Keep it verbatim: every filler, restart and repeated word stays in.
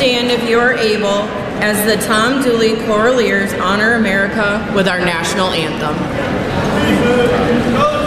stand if you are able as the Tom Dooley Choraleers honor America with our national anthem.